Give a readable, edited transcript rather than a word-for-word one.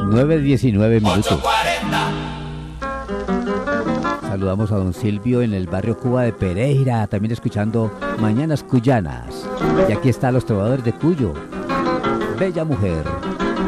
9:19. Saludamos a don Silvio en el barrio Cuba de Pereira, también escuchando Mañanas Cuyanas. Y aquí están los trovadores de Cuyo. Bella mujer.